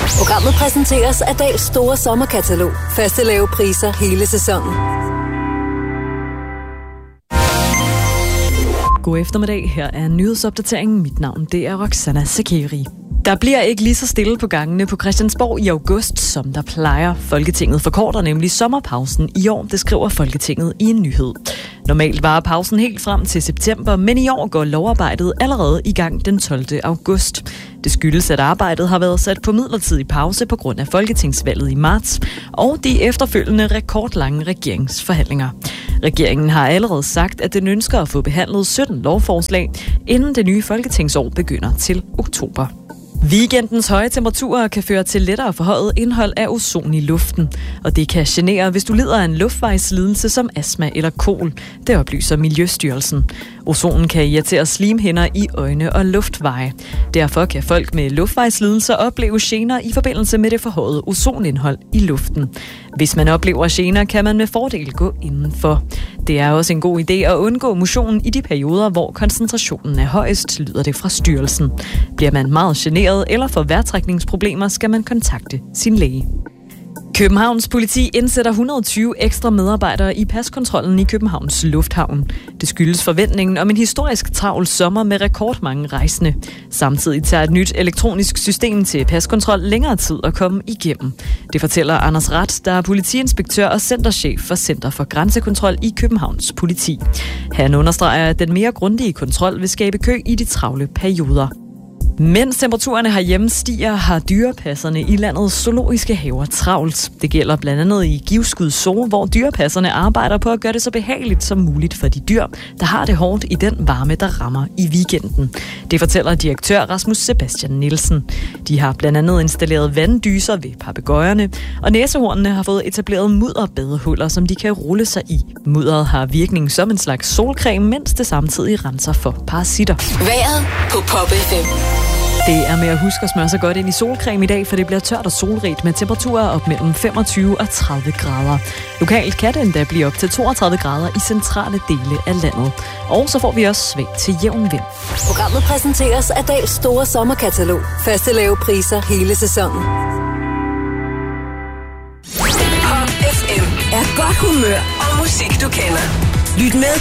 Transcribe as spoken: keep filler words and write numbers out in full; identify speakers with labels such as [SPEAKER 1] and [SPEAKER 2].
[SPEAKER 1] Programmet præsenteres af Dals store sommerkatalog. Faste lave priser hele sæsonen.
[SPEAKER 2] God eftermiddag. Her er nyhedsopdateringen. Mit navn det er Roxana Sakeri. Der bliver ikke lige så stille på gangene på Christiansborg i august, som der plejer. Folketinget forkorter nemlig sommerpausen i år, det skriver Folketinget i en nyhed. Normalt varer pausen helt frem til september, men i år går lovarbejdet allerede i gang den tolvte august. Det skyldes, at arbejdet har været sat på midlertidig pause på grund af folketingsvalget i marts og de efterfølgende rekordlange regeringsforhandlinger. Regeringen har allerede sagt, at den ønsker at få behandlet sytten lovforslag, inden det nye folketingsår begynder til oktober. Weekendens høje temperaturer kan føre til lettere forhøjet indhold af ozon i luften, og det kan genere, hvis du lider af en luftvejslidelse som astma eller kol. Det oplyser Miljøstyrelsen. Ozonen kan irritere slimhinder i øjne og luftveje. Derfor kan folk med luftvejslidelser opleve gener i forbindelse med det forhøjede ozonindhold i luften. Hvis man oplever gener, kan man med fordel gå indenfor. Det er også en god idé at undgå motion i de perioder, hvor koncentrationen er højest, lyder det fra styrelsen. Bliver man meget generet eller får vejrtrækningsproblemer, skal man kontakte sin læge. Københavns politi indsætter et hundrede og tyve ekstra medarbejdere i paskontrollen i Københavns Lufthavn. Det skyldes forventningen om en historisk travl sommer med rekordmange rejsende. Samtidig tager et nyt elektronisk system til paskontrol længere tid at komme igennem. Det fortæller Anders Rath, der er politiinspektør og centerchef for Center for Grænsekontrol i Københavns politi. Han understreger, at den mere grundige kontrol vil skabe kø i de travle perioder. Mens temperaturerne herhjemme stiger, har dyrepasserne i landets zoologiske haver travlt. Det gælder blandt andet i Givskud Zoo, hvor dyrepasserne arbejder på at gøre det så behageligt som muligt for de dyr, der har det hårdt i den varme, der rammer i weekenden. Det fortæller direktør Rasmus Sebastian Nielsen. De har blandt andet installeret vanddyser ved papegøjerne, og næsehornene har fået etableret mudderbadehuller, som de kan rulle sig i. Mudderet har virkning som en slags solcreme, mens det samtidig renser for parasitter.
[SPEAKER 1] Vejret på Pop F M.
[SPEAKER 2] Det er med at huske at smøre sig godt ind i solcreme i dag, for det bliver tørt og solrigt med temperaturer op mellem femogtyve og tredive grader. Lokalt kan det endda blive op til toogtredive grader i centrale dele af landet. Og så får vi også svag til jævn vind.
[SPEAKER 1] Programmet præsenteres af Dals store sommerkatalog. Faste lave priser hele sæsonen. Pop F M er godt humør og musik, du kender. Lyt med